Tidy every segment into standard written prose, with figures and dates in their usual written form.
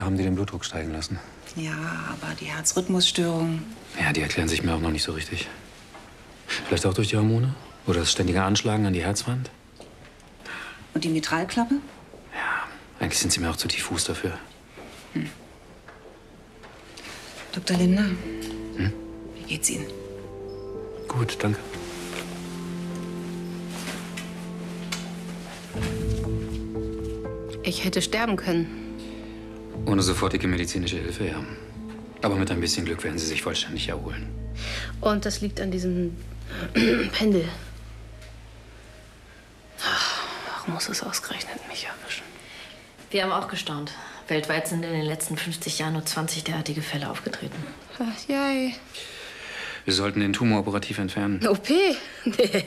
Haben die den Blutdruck steigen lassen? Ja, aber die Herzrhythmusstörungen. Ja, die erklären sich mir auch noch nicht so richtig. Vielleicht auch durch die Hormone? Oder das ständige Anschlagen an die Herzwand? Und die Mitralklappe? Ja, eigentlich sind sie mir auch zu diffus dafür. Dr. Lindner, wie geht's Ihnen? Gut, danke. Ich hätte sterben können. Ohne sofortige medizinische Hilfe, ja. Aber mit ein bisschen Glück werden Sie sich vollständig erholen. Und das liegt an diesem Pendel. Warum muss es ausgerechnet mich erwischen? Wir haben auch gestaunt. Weltweit sind in den letzten 50 Jahren nur 20 derartige Fälle aufgetreten. Ach, jei. Wir sollten den Tumor operativ entfernen. OP? Nee.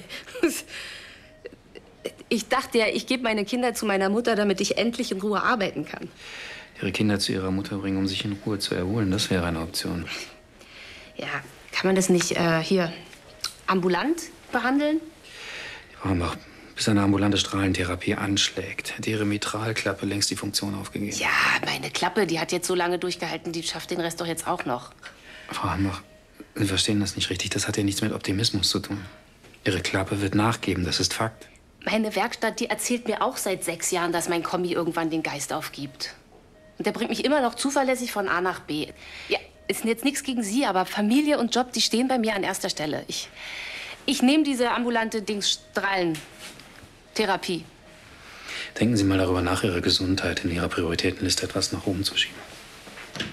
Ich dachte ja, ich gebe meine Kinder zu meiner Mutter, damit ich endlich in Ruhe arbeiten kann. Ihre Kinder zu ihrer Mutter bringen, um sich in Ruhe zu erholen, das wäre eine Option. Ja, kann man das nicht hier ambulant behandeln? Die brauchen noch, bis eine ambulante Strahlentherapie anschlägt. Hätte ihre Mitralklappe längst die Funktion aufgegeben. Ja, meine Klappe, die hat jetzt so lange durchgehalten, die schafft den Rest doch jetzt auch noch. Frau Hambach, Sie verstehen das nicht richtig. Das hat ja nichts mit Optimismus zu tun. Ihre Klappe wird nachgeben, das ist Fakt. Meine Werkstatt, die erzählt mir auch seit 6 Jahren, dass mein Kommi irgendwann den Geist aufgibt. Und der bringt mich immer noch zuverlässig von A nach B. Ja, ist jetzt nichts gegen Sie, aber Familie und Job, die stehen bei mir an erster Stelle. Ich nehme diese ambulante Strahlentherapie. Denken Sie mal darüber nach, Ihre Gesundheit in Ihrer Prioritätenliste etwas nach oben zu schieben.